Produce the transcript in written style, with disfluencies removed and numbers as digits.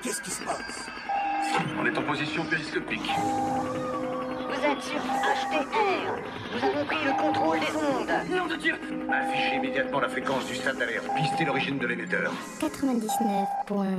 Qu'est-ce qui se passe? On est en position périscopique. Vous êtes sur HTR. Nous avons pris le contrôle des ondes. Nom de Dieu! Affichez immédiatement la fréquence du stade d'alerte. Pistez l'origine de l'émetteur. 99.